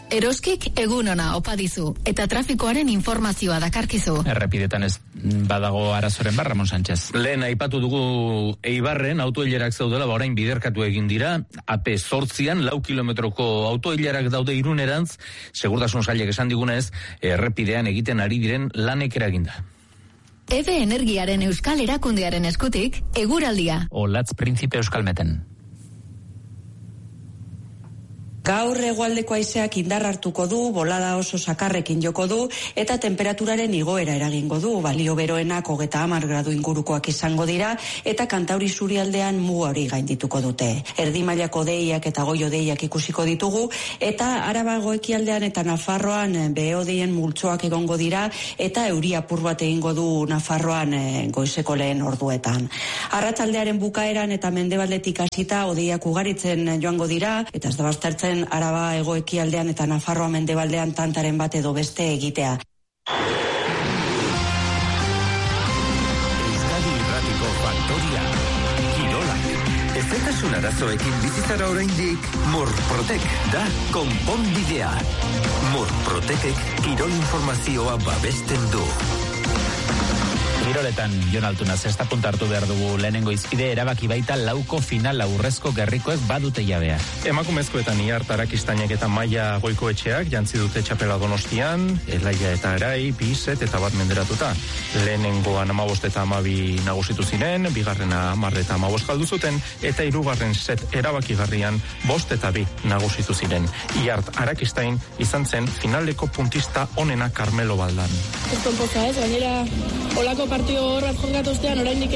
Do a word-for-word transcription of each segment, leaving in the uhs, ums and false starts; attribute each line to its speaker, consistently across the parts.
Speaker 1: Eroskik egun ona opa dizu, eta trafikoaren informazioa dakarkizu.
Speaker 2: Errepidetan ez badago arazoren bar, Ramon Sánchez.
Speaker 3: Lehen aipatu dugu Eibarren autoilerak zaudela, ba orain biderkatu egin dira, A P zortzian, lau kilometroko autoilerak daude Irunerantz, segurtasun sailek esan digunez, errepidean egiten ari diren lanek eraginda.
Speaker 1: Eve Energiaren Euskal Erakundearen eskutik, eguraldia.
Speaker 2: Olatz Prinzipe Euskalmeten.
Speaker 4: Gaur hegoaldeko haizeak indar hartuko du, bolada oso sakarrekin joko du, eta temperaturaren igoera eragingo du, balio beroenak hogeita hamar gradu ingurukoak izango dira, eta Kantauri Zurialdean muga hori gaindituko dute. Erdi mailako deiak eta goio deiak ikusiko ditugu, eta Araba ekialdean eta Nafarroan behe-hodeien multzoak egongo dira, eta euri apur bat egingo du Nafarroan goizeko lehen orduetan. Arratsaldearen bukaeran eta mendebaldetik hasita hodeiak ugaritzen joango dira, eta ez da baztertzen Araba egoekialdean eta Nafarroa mendebaldean tantaren bat edo beste egitea.
Speaker 5: Euskadi Irratiko Faktoria. Kirolak. Ezetasun arazoekin bizitzara oraindik Murprotek da konponbidea. Murprotekek kirol informazioa babesten du.
Speaker 2: Kiroletan, Jon Altuna, zesta punta hartu behar dugu lehenengo izpide, erabaki baita lauko final aurrezko gerrikoek badute jabea.
Speaker 6: Emakumezkoetan Iart Arakistainek eta Maia Goikoetxeak jantzi dute txapela Donostian, Elaia eta Arai, bi set eta bat menderatuta. Lehenengoan hamabost eta hamabi nagusitu ziren, bigarrena hamar eta hamabost galdu zuten, eta hirugarren set erabakigarrian bost eta bi nagusitu ziren. Iart Arakistain izan zen finaleko puntista onena Carmelo Baldan.
Speaker 7: Ez konpoza ez, gainera olako partio horrat jokatu ostean oraindik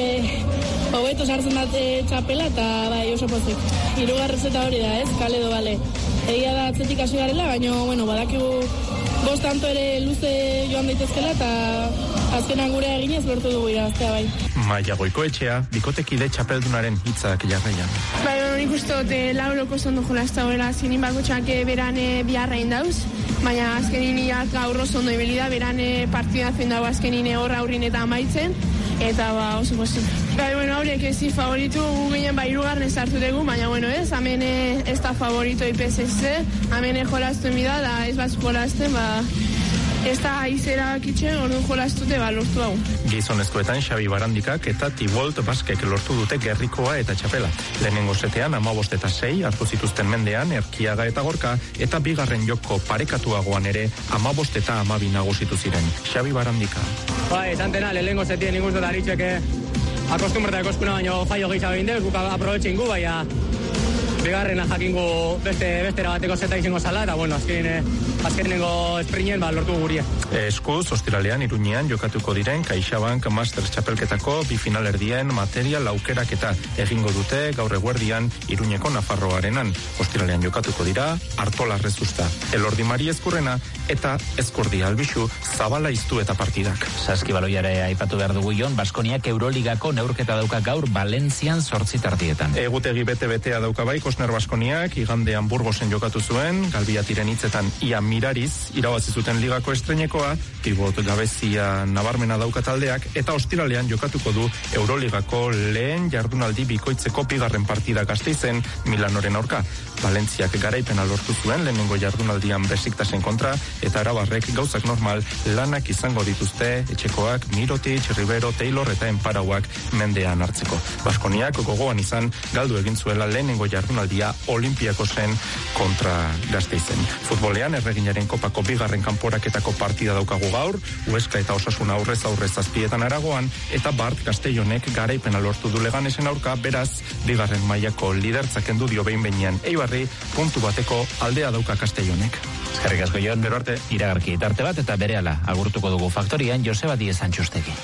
Speaker 7: hobeto sartzen bat txapela eta bai oso pozik. Hirugarren zeta hori da, ez? Kale edo bale. Egia da atzetik hasi garela, baina bueno, badakigu bost tanto ere luze joan daitezkela eta azkenan gure eginez lortu dugu irabaztea bai.
Speaker 6: Maia Goikoetxea, bikotekide txapeldunaren hitzak jarraian.
Speaker 7: Bai, bueno, nik uste dut lauroko zondo jolazta horrela, zinin bakotxak beran biharrain dauz, baina azkenin gaur oso ondo ibilida, beran partidazen dago azkenin horra aurrin eta amaitzen, eta ba oso pozik. Bai, bueno, horiek ezi favoritu ginen ba irugarren sartu dugu, baina bueno, ez, hemen ez da favorito I P S C, hemen jolaztuen bida, da ez bat jolazten, ba ez da aizera bakitzen, orduan jolaztute ba lortu hau.
Speaker 6: Gizonezkoetan Xabi Barandikak eta Tibolt Baskek lortu dute gerrikoa eta txapela. Lehenengo setean hamabost eta sei hartu zituzten mendean Erkiaga eta Gorka, eta bigarren joko parekatuagoan ere hamabost eta hamabi nagusitu ziren. Xabi Barandika.
Speaker 8: Bai, tantena, lehenengo setien ikustu da haritxek akostumbreta ekoskuna baino faio gehiago egin dut, guk aprobetxin gu, baina bigarrena jakingu beste bestera bateko zeta izango zala, eta bueno, azken, azkenengo esprinen ba, lortu guria.
Speaker 6: Eskuz, ostiralean Iruñean jokatuko diren CaixaBank Masters txapelketako bi finalerdien material aukeraketa egingo dute gaur eguerdian Iruñeko Nafarroarenan. Ostiralean jokatuko dira Artola Rezusta, Elordi Mari Ezkurrena eta Ezkurdi Albixu Zabala iztu eta partidak.
Speaker 2: Saskibaloiare aipatu behar dugu Jon, Baskoniak Euroligako neurketa dauka gaur Valentzian zortzi tardietan.
Speaker 6: Egutegi bete-betea dauka bai Kosner Baskoniak, igandean Burgosen jokatu zuen, Galbiatiren hitzetan ia mirariz, irabazi zuten ligako estrenekoa, pibot gabezia nabarmena dauka taldeak, eta ostiralean jokatuko du Euroligako lehen jardunaldi bikoitzeko bigarren partida Gasteizen Milanoren aurka. Valentziak garaipena lortu zuen lehenengo jardunaldian Besiktasen kontra, eta arabarrek gauzak normal lanak izango dituzte etxekoak Mirotic, Rivero, Taylor eta Enparauak mendean hartzeko. Baskoniak gogoan izan galdu egin zuela lehenengo jardunaldia Olimpiakosen kontra Gasteizen. Futbolean erreginaren kopako bigarren kanporaketako partida daukagu gaur, Huesca eta Osasuna aurrez aurrez zazpietan Aragoan, eta Bart Castellonek garaipena lortu du Leganesen aurka, beraz, bigarren mailako lidertzak kendu dio behin behinean Eibarri, puntu bateko aldea dauka Castellonek.
Speaker 2: Eskerrik asko Jon,
Speaker 6: gero arte.
Speaker 2: Iragarki tarte bat eta berehala agurtuko dugu Faktorian Joseba Diez Antxustegi.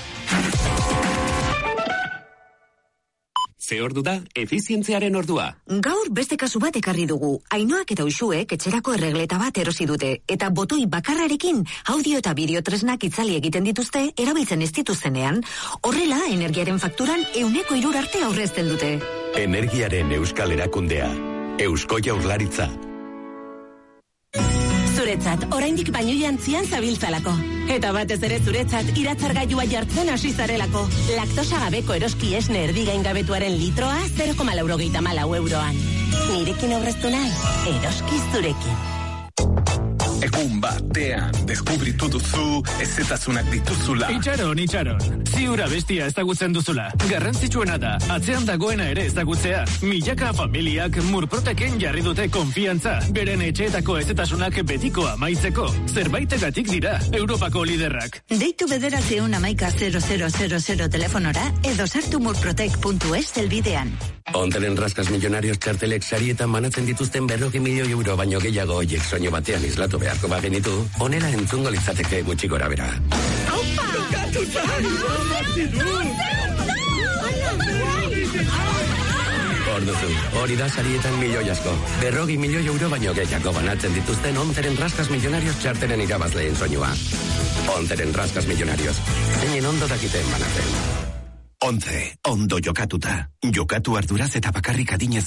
Speaker 9: Ze ordu da, efizientziaren ordua.
Speaker 10: Gaur beste kasu bat ekarri dugu. Ainoak eta Uxuek etxerako erregleta bat erosi dute. Eta botoi bakarrarekin audio eta bideo tresnak itzali egiten dituzte erabiltzen ez dituztenean. Horrela, energiaren fakturan euneko irur arte aurrezten dute.
Speaker 5: Energiaren euskal erakundea. Eusko Jaurlaritza.
Speaker 11: Zuretzat, oraindik baino jantzian zabiltzalako. Eta batez ere zuretzat, iratzargailua jartzen hasi zarelako. Laktosa gabeko eroski esne erdigain gabetuaren litroa zero koma laurogeita hamalau euroan. Nirekin aurreztu nahi, eroski zurekin.
Speaker 12: Egun batean, deskubritu duzu, ezetasunak dituzula.
Speaker 13: Itxaron, itxaron. Ziura bestia ezagutzen duzula. Garrantzitsuena da, atzean dagoena ere ezagutzea. Milaka familiak Murproteken jarri dute konfiantza. Beren etxeetako ezetasunak betiko amaitzeko. Zerbaitegatik dira, Europako liderrak.
Speaker 14: Deitu bederatzeun amaika zero zero zero zero telefonora edo sartu murprotek puntu es zelbidean.
Speaker 5: Onteren raskas millonarios txartelek sarietan manatzen dituzten berrogi milioi euro baino gehiago oiek soinu batean islatu beharko bagenitu, onera entzungo litzateke gutxi gora bera.
Speaker 15: Aupa!
Speaker 5: Orduzu, hori da sarietan milioi asko. Berrogi milioi euro baino gehiago banatzen dituzten onteren raskas millonarios txartelen irabazleen soinua. Onteren raskas millonarios. Zeinen ondo dakiten banatzen.
Speaker 16: Ontze, ondo jokatuta. Jokatu arduraz eta bakarrik adinez